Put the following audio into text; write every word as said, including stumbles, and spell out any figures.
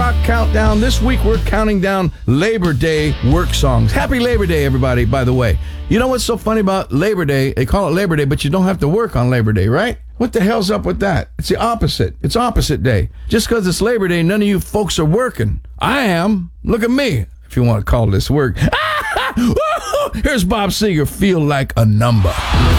Rock Countdown. This week we're counting down Labor Day work songs. Happy Labor Day, everybody, by the way. You know what's so funny about Labor Day? They call it Labor Day, but you don't have to work on Labor Day, right? What the hell's up with that? It's the opposite. It's opposite day. Just because it's Labor Day, none of you folks are working. I am. Look at me, if you want to call this work. Here's Bob Seger, Feel Like a Number.